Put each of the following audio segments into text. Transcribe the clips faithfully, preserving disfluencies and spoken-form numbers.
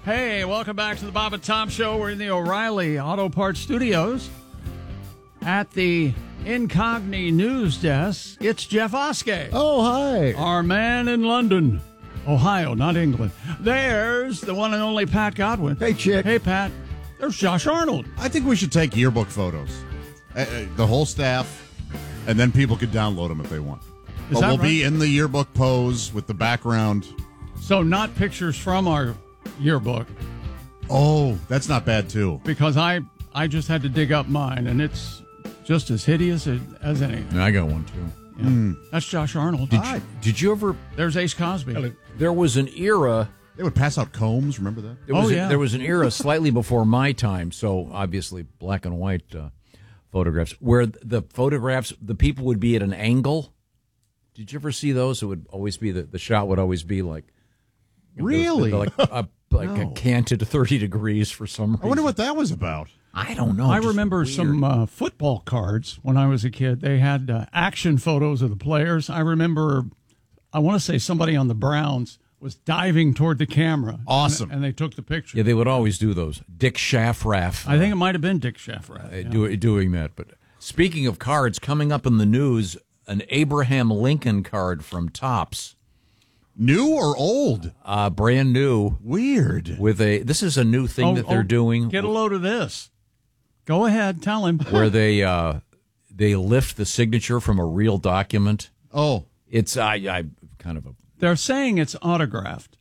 Hey, welcome back to the Bob and Tom Show. We're in the O'Reilly Auto Parts Studios at the Incogni News Desk. It's Jeff Oskey. Oh, hi. Our man in London, Ohio, not England. There's the one and only Pat Godwin. Hey, chick. Hey, Pat. There's Josh Arnold. I think we should take yearbook photos, uh, uh, the whole staff, and then people could download them if they want. Is but that we'll right? be in the yearbook pose with the background. So not pictures from our yearbook, Oh, that's not bad, too. because I, I just had to dig up mine, and it's just as hideous as, as anything. I got one, too. Yeah. That's Josh Arnold. Did you, did you ever... There's Ace Cosby. There was an era... They would pass out combs, remember that? There was, Oh, a- yeah. there was an era slightly before my time, so obviously black and white uh, photographs, where the photographs, the people would be at an angle. Did you ever see those? It would always be, the, the shot would always be like... Really? Like, uh, like No. a canted thirty degrees for some reason. I wonder what that was about. I don't know. I just remember weird. some uh, football cards when I was a kid. They had uh, action photos of the players. I remember, I want to say somebody on the Browns was diving toward the camera. Awesome. And, and they took the picture. Yeah, they would always do those. Dick Schaffraff. I think it might have been Dick Schaffrath. uh, yeah. do, doing that. But speaking of cards, coming up in the news, an Abraham Lincoln card from Topps, New or old? uh, brand new. Weird. With a this is a new thing Oh, that they're oh, doing, Get a load of this. Go ahead, tell him. where they uh, they lift the signature from a real document. Oh, It's I, I kind of a They're saying it's autographed.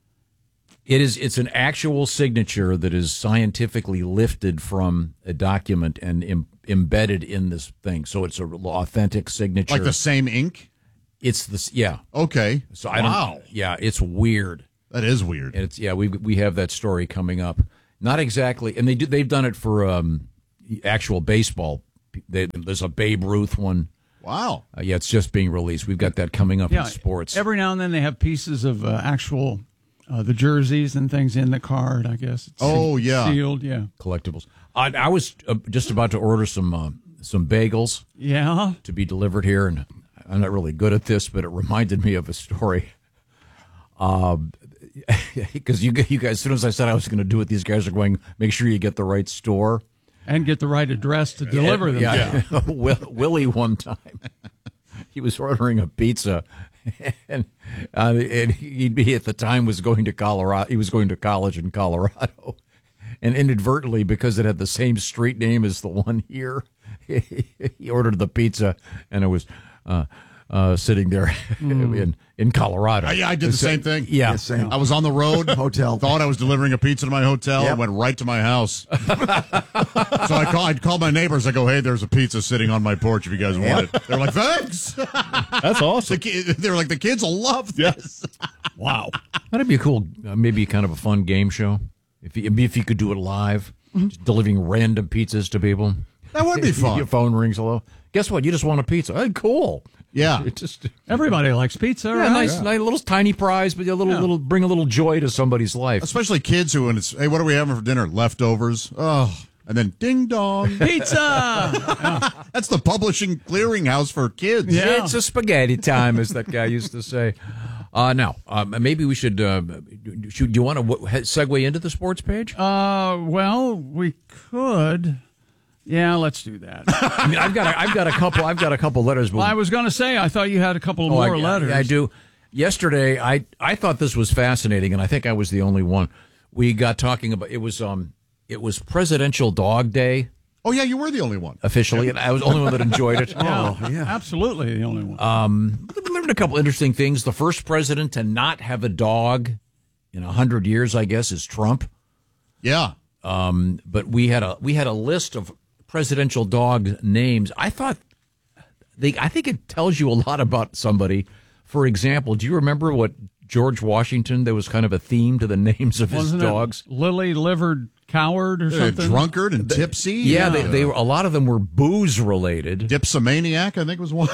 it is it's an actual signature that is scientifically lifted from a document and Im- embedded in this thing. So it's a authentic signature. like the same ink? It's this yeah. Okay. So I don't, wow. yeah, it's weird. That is weird. And it's yeah, we we have that story coming up. Not exactly, and they do they've done it for um, actual baseball. They, there's a Babe Ruth one. Wow. Uh, yeah, it's just being released. We've got that coming up Yeah, in sports. Every now and then they have pieces of uh, actual, uh, the jerseys and things in the card, I guess. It's Oh, se- yeah. Sealed, yeah. Collectibles. I, I was uh, just about to order some uh, some bagels Yeah. to be delivered here, and I'm not really good at this, but it reminded me of a story. Um, because you you guys, as soon as I said I was going to do it, these guys are going, make sure you get the right store. And get the right address to deliver them. Yeah, Will, Willie one time, he was ordering a pizza, and uh, and he, he at the time was going to Colorado. He was going to college in Colorado, and inadvertently, because it had the same street name as the one here, he ordered the pizza, and it was uh, uh, sitting there in in Colorado. I, I did the same thing. Yeah. Yeah, same. I was on the road. Hotel. Thought I was delivering a pizza to my hotel. Yep. And went right to my house. so I call, I'd call my neighbors. I go, hey, there's a pizza sitting on my porch if you guys want it. They're like, thanks. That's awesome. The ki- They're like, the kids will love this. Wow. That'd be a cool, uh, maybe kind of a fun game show. If you, if you could do it live, just delivering random pizzas to people. That would be fun. Your phone rings, hello. Guess what? You just want a pizza. Hey, cool. Yeah. It just Everybody likes pizza, yeah, right? nice, nice little tiny prize, but a little, Yeah. little, bring a little joy to somebody's life. Especially kids who, when it's, hey, what are we having for dinner? Leftovers. Oh. And then ding dong. Pizza! That's the publishing clearinghouse for kids. Yeah. It's a spaghetti time, as that guy used to say. Uh, now, um, maybe we should. Uh, should do you want to w- segue into the sports page? uh, well, we could. Yeah, let's do that. I mean, I've got, a, I've got a couple, I've got a couple letters. But Well, I was going to say, I thought you had a couple Oh, more I, letters. I, I do. Yesterday, I I thought this was fascinating, and I think I was the only one. We got talking about it was um it was Presidential Dog Day Oh, yeah, you were the only one. officially, and I was the only one that enjoyed it. Yeah, Oh, yeah. absolutely the only one. Um, I learned a couple interesting things. The first president to not have a dog in a hundred years, I guess, is Trump. Yeah. Um, but we had a we had a list of presidential dog names. I thought they I think it tells you a lot about somebody. For example, do you remember what George Washington? There was kind of a theme to the names of his Wasn't dogs. it Lily Livered Coward or Uh, something? drunkard and tipsy. Yeah, they, they were a lot of them were booze related. Dipsomaniac, I think was one.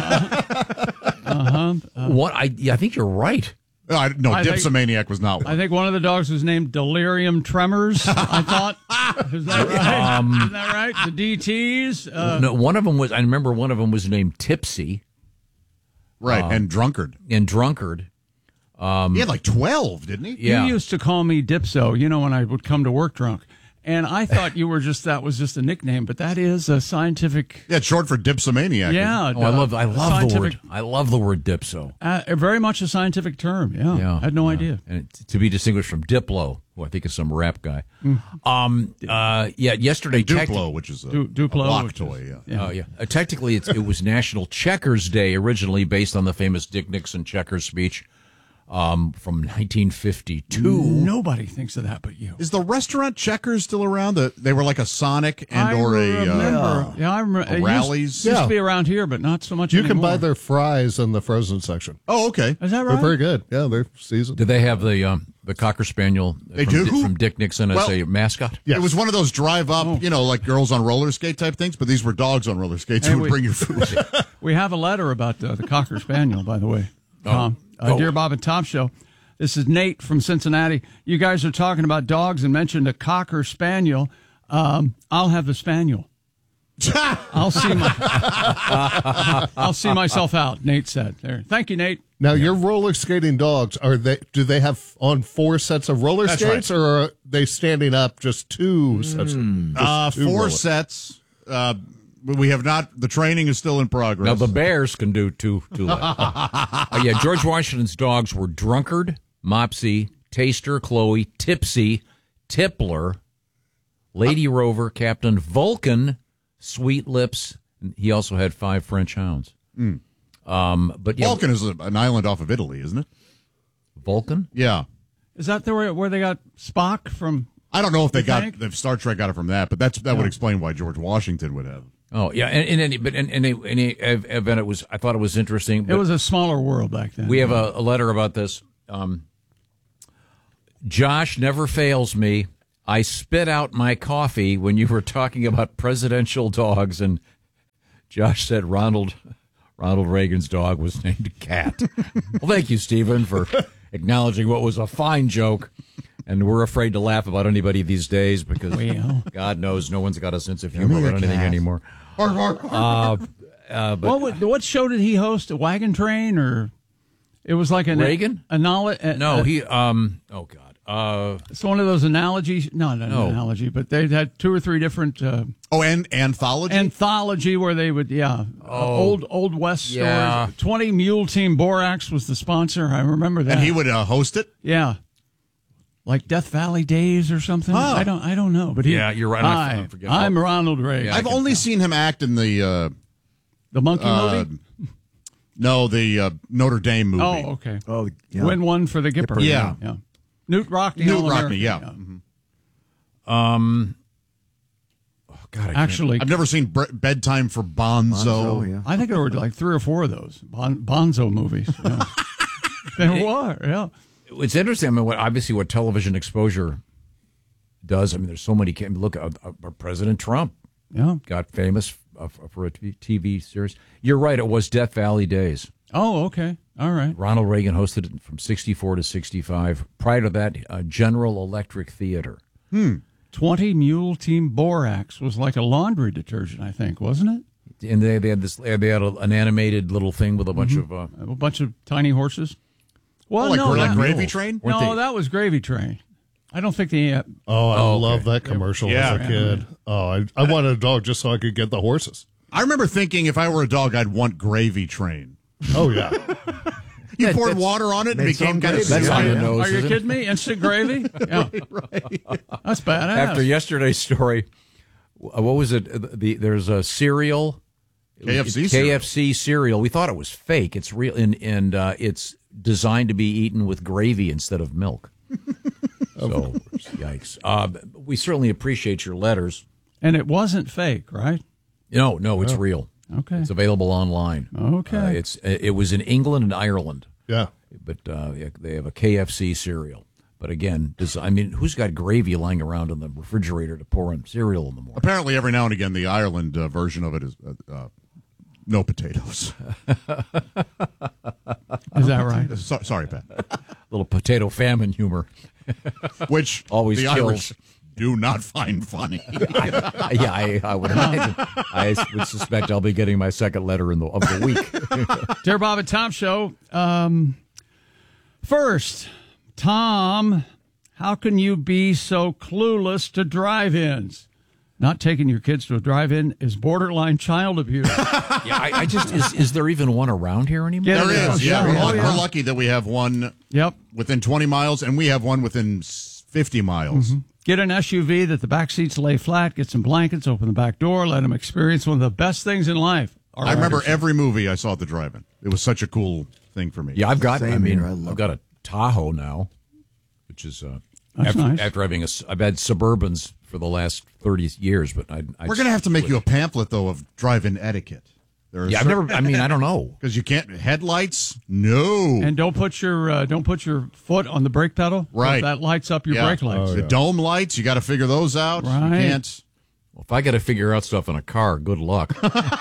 Uh-huh. What I yeah, I think you're right. I, no, I think- Dipsomaniac was not I one. think one of the dogs was named Delirium Tremors. I thought, is that right? Um, is that right? The D Ts. Uh, no, one of them was I remember one of them was named Tipsy Right, and drunkard. and Drunkard. Um, he had like twelve, didn't he? Yeah. You used to call me Dipso, you know, when I would come to work drunk. And I thought you were just, that was just a nickname, but that is a scientific. Yeah, it's short for dipsomaniac. Yeah. Oh, I love I love the scientific- word. I love the word dipso. Uh, very much a scientific term. Yeah. Yeah, I had no yeah. idea. And it, to be distinguished from Diplo, who I think is some rap guy. Um, uh, yeah, yesterday. tec- Duplo, which is a, Du- Duplo, a block which toy. is- Yeah. yeah. Oh, yeah. Uh, technically, it's, it was National Checkers Day originally, based on the famous Dick Nixon checkers speech um, from nineteen fifty-two. Nobody thinks of that but you. Is the restaurant Checkers still around? The, they were like a Sonic and I or a remember. uh, yeah, I remember. a It used- Rallies? Used, Yeah. to be around here, but not so much You anymore. can buy their fries in the frozen section. Oh, okay. Is that They're right? very good. Yeah, they're seasoned. Did they have the um, the Cocker Spaniel They from, do? Di- from Dick Nixon as Well- a mascot? Yes. It was one of those drive up, Oh. you know, like girls on roller skate type things, but these were dogs on roller skates Hey, who would we- bring you food. We have a letter about uh, the Cocker Spaniel, by the way. Tom. Uh, Oh. Dear Bob and Tom Show. This is Nate from Cincinnati. You guys are talking about dogs and mentioned a Cocker Spaniel. Um, I'll have the Spaniel. I'll see my. I'll see myself out. Nate said. There. Thank you, Nate. Now, your roller skating dogs, are they? Do they have on four sets of roller That's skates, right. or are they standing up just two sets? Of, just Uh, two four roller- sets. Uh, but we have not. The training is still in progress. Now, the Bears can do two. two uh, yeah, George Washington's dogs were Drunkard, Mopsy, Taster, Chloe, Tipsy, Tippler, Lady Rover, Captain Vulcan, Sweet Lips. He also had five French hounds. Um, but yeah, Vulcan is a, an island off of Italy, isn't it? Vulcan? Yeah. Is that the where, where they got Spock from? I don't know if they You got think? if Star Trek got it from that, but that's that would explain why George Washington would have. Oh, yeah. And, and any, but in any, any event, it was, I thought it was interesting. It but was a smaller world back then. we have a, a letter about this. Um, Josh never fails me. I spit out my coffee when you were talking about presidential dogs, and Josh said Ronald Ronald Reagan's dog was named Cat. Well, thank you, Stephen, for acknowledging what was a fine joke. And we're afraid to laugh about anybody these days because Well. God knows no one's got a sense of humor about anything anymore. Uh, uh, but What would- what show did he host? A Wagon Train or? It was like an Reagan? A, knowledge. no, he. Um. Oh God. Uh. It's one of those analogies. No, not No. an analogy, but they had two or three different uh, Oh, and anthology. anthology where they would, yeah, uh, old old West Yeah. stories. Twenty Mule Team Borax was the sponsor. I remember that. and he would uh, host it. yeah, like Death Valley Days or something. Oh. I don't, I don't know. But he, Yeah, you're right. I Hi, forget. I'm Ronald Reagan. Yeah, I I've can only seen him act in the uh, the Monkey uh, movie. no the uh, Notre Dame movie. Oh, okay. Oh, yeah. Win one for the Gipper. Yeah. yeah. Newt Rockney. Newt All-American. Rockney. Yeah. Mhm. Um. Oh God. I can't- Actually, I've never seen Bre- Bedtime for Bonzo. Oh, yeah. I think there were like three or four of those bon- Bonzo movies. Yeah. there were, yeah. It's interesting. I mean, what, obviously, what television exposure does. I mean, there's so many. I mean, look, uh, uh, President Trump Yeah. got famous uh, for a T V series. You're right. It was Death Valley Days. Oh, okay. All right. Ronald Reagan hosted it from sixty-four to sixty-five. Prior to that, uh, General Electric Theater. twenty Mule Team Borax was like a laundry detergent, I think, wasn't it? And they, they had this. They had a, an animated little thing with a bunch of. Uh, A bunch of tiny horses. Well, Oh, like, no, like that, Gravy Train. Weren't no, they- that was Gravy Train. I don't think the. Uh, Oh, I Oh, okay. love that commercial Yeah. as a kid. Oh, I, I wanted a dog just so I could get the horses. I remember thinking if I were a dog, I'd want Gravy Train. Oh, yeah. You That- poured that's- water on it and it that's became on kind of gravy. That's on the yeah. nose. are you isn't it? kidding me? Instant gravy? Yeah. That's badass. After yesterday's story, uh, what was it? Uh, The, there's a cereal, K F C K F C cereal. We thought it was fake. It's real, and and uh, it's designed to be eaten with gravy instead of milk. So, yikes! Uh, we certainly appreciate your letters. And it wasn't fake, right? No, no, it's real. Okay. It's available online. Okay. Uh, it's it was in England and Ireland, Yeah. but uh, yeah, they have a K F C cereal. But again, does, I mean, who's got gravy lying around in the refrigerator to pour in cereal in the morning? Apparently, every now and again, the Ireland uh, version of it is uh, uh, no potatoes. Is that right? So, sorry, Pat. Little potato famine humor. Which Always the kills. Irish do not find funny. Yeah, I, I would imagine. I would suspect I'll be getting my second letter in the of the week. Dear Bob and Tom Show, um, First, Tom, how can you be so clueless to drive-ins? Not taking your kids to a drive-in is borderline child abuse. Yeah, I, I just is is there even one around here anymore? Yeah, There is. Yeah, sure. we're, Oh, lucky, yeah. we're lucky that we have one Yep. within twenty miles, and we have one within fifty miles. Mm-hmm. Get an S U V that the back seats lay flat, get some blankets, open the back door, let them experience one of the best things in life. Our I remember Anderson. every movie I saw at the drive-in. It was such a cool thing for me. Yeah, I've got. Same I mean, here. I love I've got a Tahoe now, which is uh, That's after, nice. after having a. s- I've had Suburbans for the last thirty years, but I. I We're going to have to make you a pamphlet, though, of drive-in etiquette. There Yeah, I've never. I mean, I don't know. Because you can't... Headlights? No. And don't put your uh, don't put your foot on the brake pedal. Right. That lights up your Yeah. brake lights. The dome lights, you got to figure those out. Right. You can't... Well, if I got to figure out stuff in a car, good luck.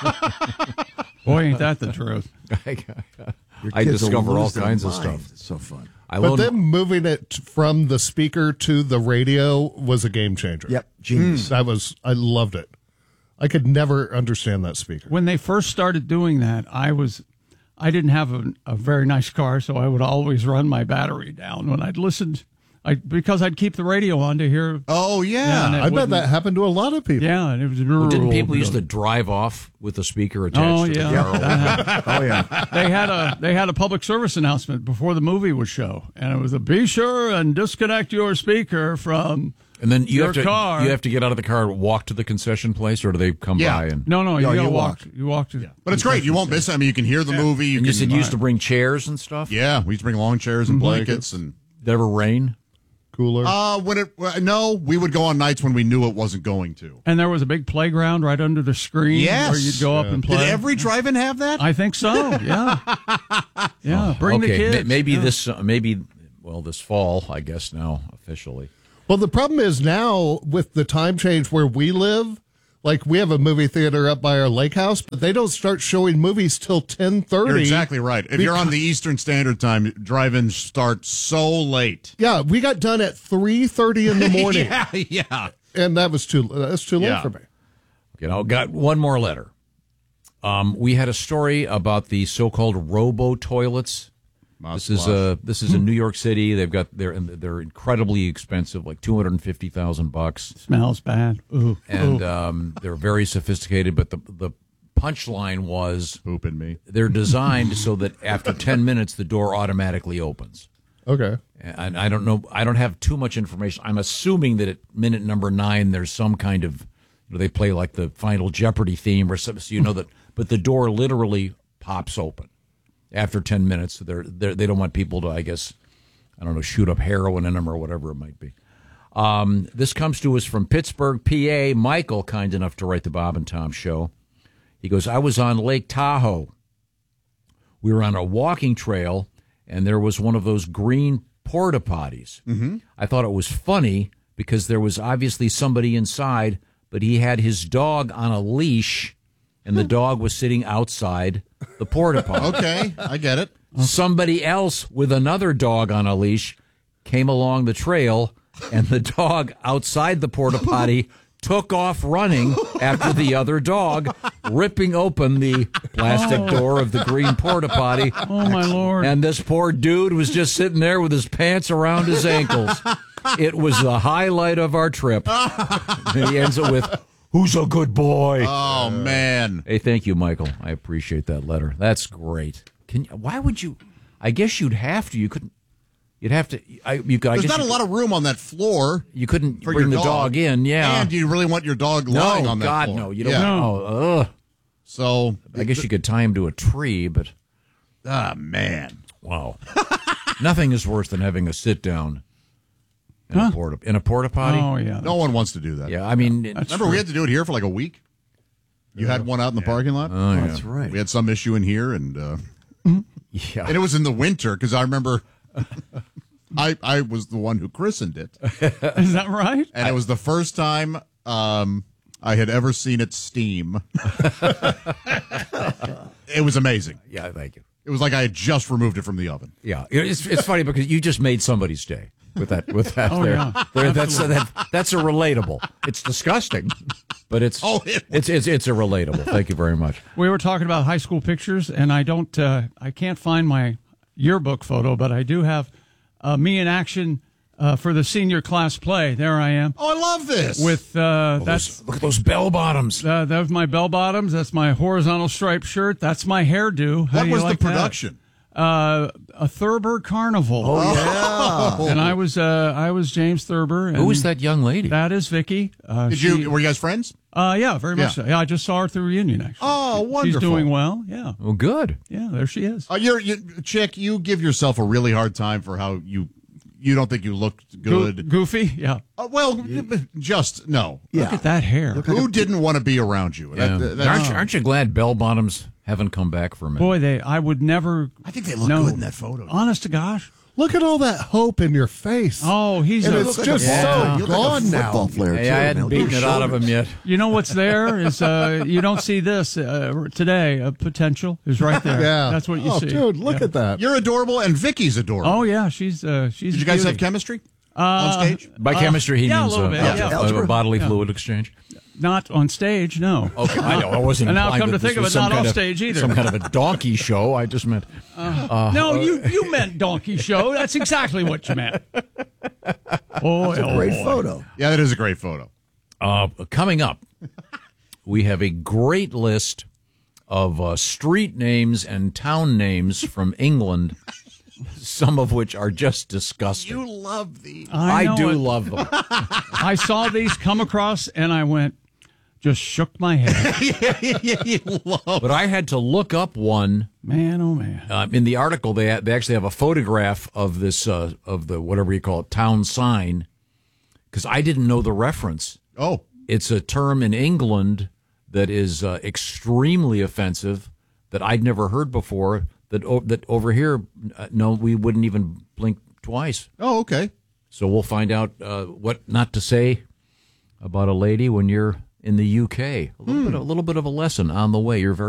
Boy, ain't that the truth. I, Your I kids will discover all lose their kinds of mind. stuff. It's so fun. I But loan, them moving it from the speaker to the radio was a game changer. Yep, genius. That was, I loved it. I could never understand that speaker. When they first started doing that, I was I didn't have a, a very nice car, so I would always run my battery down when I'd listened. I because I'd keep the radio on to hear. Oh, yeah. and it I bet wouldn't- that happened to a lot of people. Yeah, and it was. well, didn't people used to drive off with the speaker attached Oh to the yeah, car? that happened. Oh, yeah. they had a they had a public service announcement before the movie would show, and it was a be sure and disconnect your speaker from. And then you Your have to car. you have to get out of the car and walk to the concession place, or do they come Yeah. by and? No, no, you No, gotta you walk. walk. You walk to. But it's great. You won't miss it. I mean, you can hear the movie. You And you can, said you used to bring chairs and stuff. Yeah, we used to bring long chairs and blankets. and Did it ever rain? Cooler. uh, when it uh, No, we would go on nights when we knew it wasn't going to. And there was a big playground right under the screen Yes. where you'd go up and play. Did every drive-in have that? I think so. Yeah, yeah. Bring okay, the kids. ma- maybe Yeah. this uh, maybe well this fall, I guess now officially. Well, the problem is now with the time change where we live, like we have a movie theater up by our lake house, but they don't start showing movies till ten thirty. You're exactly right. If you're on the Eastern Standard Time, drive-ins start so late. Yeah, we got done at three thirty in the morning, yeah, yeah. and that was too that's too late Yeah. for me. You know, got one more letter. Um, we had a story about the so-called robo toilets. This is uh this is in New York City. They've got they're they're incredibly expensive, like two hundred and fifty thousand bucks, Smells bad. Ooh. and um, they're very sophisticated. But the the punchline was Pooping me. they're designed so that after ten minutes the door automatically opens. Okay. And I don't know. I don't have too much information. I'm assuming that at minute number nine, there's some kind of, you know, they play like the Final Jeopardy theme or something, so you know that. But the door literally pops open after ten minutes. They're, they're they don't want people to, I guess, I don't know, shoot up heroin in them or whatever it might be. Um, this comes to us from Pittsburgh, P A. Michael, kind enough to write the Bob and Tom show. He goes, I was on Lake Tahoe. We were on a walking trail, and there was one of those green porta potties. Mm-hmm. I thought it was funny because there was obviously somebody inside, but he had his dog on a leash, and the dog was sitting outside the porta potty. Okay, I get it. Somebody else with another dog on a leash came along the trail, and the dog outside the porta potty took off running after the other dog, ripping open the plastic door of the green porta potty. Oh my Lord. And this poor dude was just sitting there with his pants around his ankles. It was the highlight of our trip. And he ends it with, "Who's a good boy?" Oh, man. Hey, thank you, Michael. I appreciate that letter. That's great. Can you, why would you? I guess you'd have to. You couldn't. You'd have to. I, you, I There's guess not a you, lot of room on that floor You couldn't for bring your the dog. in. Yeah. And do you really want your dog lying no, on that God, floor? no. You don't. Yeah. No. Ugh. So, I guess you could tie him to a tree, but ah, man. wow, nothing is worse than having a sit down in Huh? a porta in a porta potty. Oh yeah. No one wants to do that. Yeah, I mean, Remember, we had to do it here for like a week? You had one out in the parking lot? oh, yeah. That's right. We had some issue in here, and uh, yeah. and it was in the winter because I remember I I was the one who christened it, Is that right? and it was the first time um, I had ever seen it steam. It was amazing. Yeah, thank you. It was like I had just removed it from the oven. Yeah, it's it's funny because you just made somebody's day with that with that. Oh, there. yeah. There, that's that, that's a relatable. It's disgusting, but it's Oh, it it's it's it's a relatable. Thank you very much. We were talking about high school pictures, and I don't. Uh, I can't find my yearbook photo, but I do have uh, me in action uh, for the senior class play. There I am. Oh, I love this. With uh, that's Look at those bell bottoms. uh, that was my bell bottoms. That's my horizontal striped shirt. That's my hairdo. How what do you was like the that? production? Uh, a Thurber Carnival. Oh, yeah. And I was uh, I was James Thurber. And Who was that young lady? That is Vicky. Uh, Did she- you? Were you guys friends? Uh, yeah, very much Yeah. so. Yeah, I just saw her through reunion. Actually. Oh, wonderful. She's doing well. Yeah, Oh, good. yeah. There she is. Uh, you're, you, chick. You give yourself a really hard time for how you. You don't think you looked Go- good. goofy. Yeah. Uh, well, just no. Look at that hair. Who didn't want to be around you? Yeah. That- that- aren't, you, aren't you glad bell bottoms haven't come back for a minute? Boy, they. I would never. I think they look no, good in that photo. Honest to gosh. Look at all that hope in your face. Oh, he's. and A, it's just Yeah. so You look like a gone football now. player, Hey, too, I hadn't man. beaten Your it out of shoulders. him yet. you know what's there is. Uh, you don't see this uh, today. Uh, potential is right there. Yeah. That's what you oh, see. dude, look Yeah. at that. You're adorable, and Vicky's adorable. Oh yeah, she's. Uh, she's. Did you a guys beauty. have chemistry Uh, on stage? By chemistry, he yeah, a means little uh, bit, uh, yeah. uh, Algebra? bodily Yeah. fluid exchange. Not on stage. No. Okay, I know. I wasn't. And now implying come that to think this of was it, some not kind off of- stage either. Some kind of a donkey show. I just meant. no, you you meant donkey show. That's exactly what you meant. Oh, It's a great photo. Yeah, that is a great photo. Uh, coming up, we have a great list of uh, street names and town names from England, some of which are just disgusting. You love these. I, I, know do it. love them. I saw these come across and I went, just shook my head. But I had to look up one. Man, oh man. Uh, in the article, they they actually have a photograph of this uh, of the whatever you call it town sign, because I didn't know the reference. Oh, It's a term in England that is uh, extremely offensive that I'd never heard before. That o- that over here, uh, no, we wouldn't even blink twice. oh, okay. So we'll find out uh, what not to say about a lady when you're in the U K. A little bit, a little bit of a lesson on the way. You're very